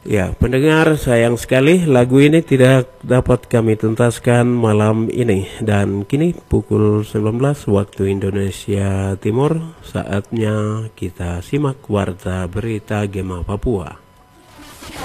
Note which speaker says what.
Speaker 1: Ya, pendengar, sayang sekali lagu ini tidak dapat kami tuntaskan malam ini. Dan kini pukul 19 waktu Indonesia Timur, saatnya kita simak Warta Berita Gema Papua.